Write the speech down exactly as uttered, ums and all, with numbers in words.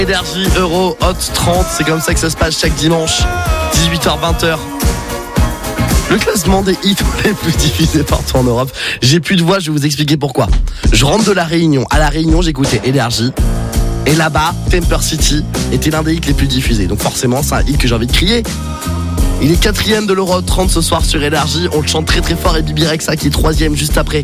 Énergie Euro Hot trente, c'est comme ça que ça se passe chaque dimanche, dix-huit heures vingt heures. Le classement des hits les plus diffusés partout en Europe. J'ai plus de voix, je vais vous expliquer pourquoi. Je rentre de la Réunion. À la Réunion, j'écoutais Énergie. Et là-bas, Temper City était l'un des hits les plus diffusés. Donc forcément, c'est un hit que j'ai envie de crier. Il est quatrième de l'Euro Hot trente ce soir sur Énergie. On le chante très très fort et Bibi Rexha qui est troisième juste après.